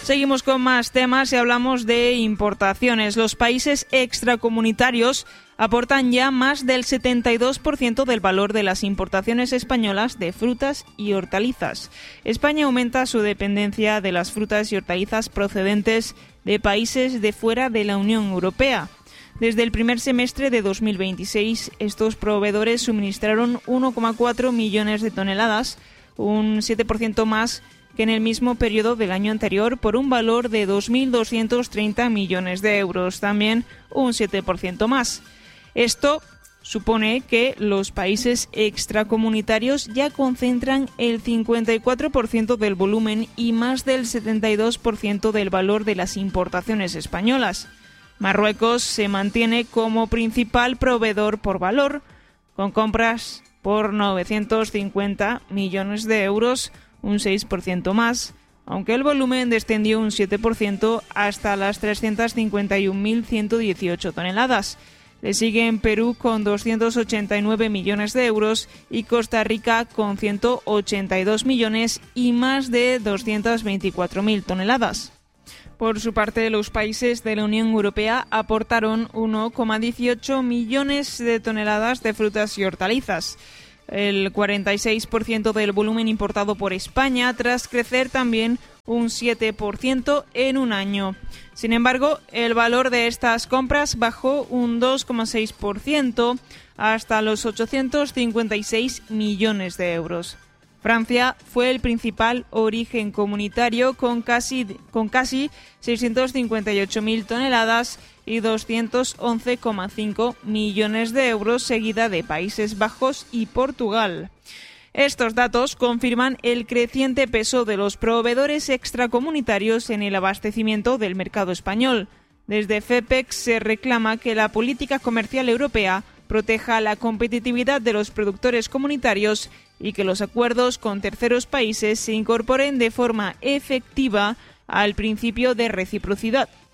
Seguimos con más temas y hablamos de importaciones. Los países extracomunitarios aportan ya más del 72% del valor de las importaciones españolas de frutas y hortalizas. España aumenta su dependencia de las frutas y hortalizas procedentes de países de fuera de la Unión Europea. Desde el primer semestre de 2026, estos proveedores suministraron 1,4 millones de toneladas, un 7% más que en el mismo periodo del año anterior, por un valor de 2.230 millones de euros, también un 7% más. Esto supone que los países extracomunitarios ya concentran el 54% del volumen y más del 72% del valor de las importaciones españolas. Marruecos se mantiene como principal proveedor por valor, con compras por 950 millones de euros, un 6% más, aunque el volumen descendió un 7% hasta las 351.118 toneladas. Le siguen Perú con 289 millones de euros y Costa Rica con 182 millones y más de 224.000 toneladas. Por su parte, los países de la Unión Europea aportaron 1,18 millones de toneladas de frutas y hortalizas, el 46% del volumen importado por España, tras crecer también un 7% en un año. Sin embargo, el valor de estas compras bajó un 2,6% hasta los 856 millones de euros. Francia fue el principal origen comunitario con casi 658.000 toneladas y 211,5 millones de euros, seguida de Países Bajos y Portugal. Estos datos confirman el creciente peso de los proveedores extracomunitarios en el abastecimiento del mercado español. Desde FEPEX se reclama que la política comercial europea proteja la competitividad de los productores comunitarios y que los acuerdos con terceros países se incorporen de forma efectiva al principio de reciprocidad.